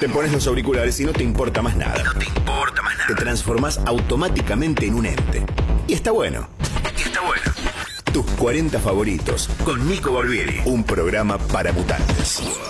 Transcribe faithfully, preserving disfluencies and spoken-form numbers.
Te pones los auriculares y no te importa más nada. No te importa más nada. Te transformás automáticamente en un ente. Y está bueno. Y está bueno. Tus cuarenta favoritos con Nico Barbieri. Un programa para mutantes.